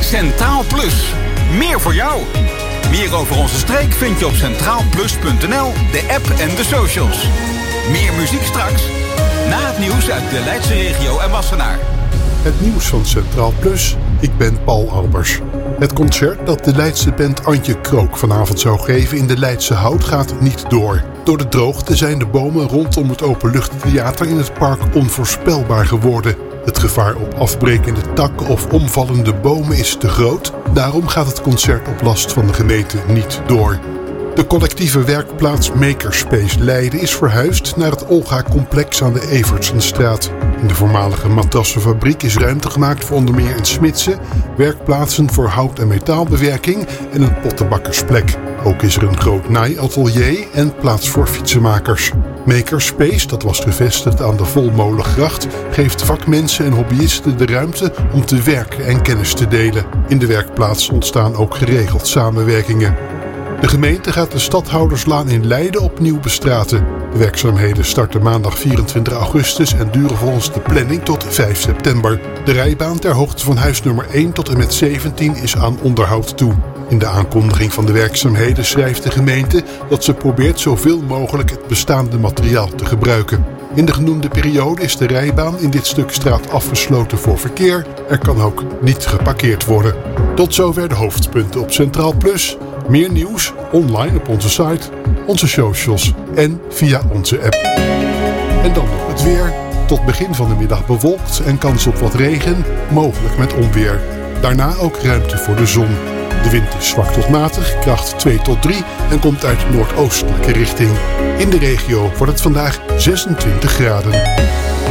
Centraal Plus. Meer voor jou. Meer over onze streek vind je op centraalplus.nl, de app en de socials. Meer muziek straks. Na het nieuws uit de Leidse regio en Wassenaar. Het nieuws van Centraal Plus. Ik ben Paul Albers. Het concert dat de Leidse band Antje Krook vanavond zou geven in de Leidse Hout gaat niet door. Door de droogte zijn de bomen rondom het openluchttheater in het park onvoorspelbaar geworden. Het gevaar op afbrekende takken of omvallende bomen is te groot. Daarom gaat het concert op last van de gemeente niet door. De collectieve werkplaats Makerspace Leiden is verhuisd naar het Olga-complex aan de Evertsenstraat. In de voormalige matrassenfabriek is ruimte gemaakt voor onder meer een smidse, werkplaatsen voor hout- en metaalbewerking en een pottenbakkersplek. Ook is er een groot naaiatelier en plaats voor fietsenmakers. Makerspace, dat was gevestigd aan de Volmolengracht, geeft vakmensen en hobbyisten de ruimte om te werken en kennis te delen. In de werkplaats ontstaan ook geregeld samenwerkingen. De gemeente gaat de Stadhouderslaan in Leiden opnieuw bestraten. De werkzaamheden starten maandag 24 augustus en duren volgens de planning tot 5 september. De rijbaan ter hoogte van huis nummer 1 tot en met 17 is aan onderhoud toe. In de aankondiging van de werkzaamheden schrijft de gemeente dat ze probeert zoveel mogelijk het bestaande materiaal te gebruiken. In de genoemde periode is de rijbaan in dit stuk straat afgesloten voor verkeer. Er kan ook niet geparkeerd worden. Tot zover de hoofdpunten op Centraal Plus. Meer nieuws online op onze site, onze socials en via onze app. En dan nog het weer. Tot begin van de middag bewolkt en kans op wat regen, mogelijk met onweer. Daarna ook ruimte voor de zon. De wind is zwak tot matig, kracht 2 tot 3 en komt uit noordoostelijke richting. In de regio wordt het vandaag 26 graden.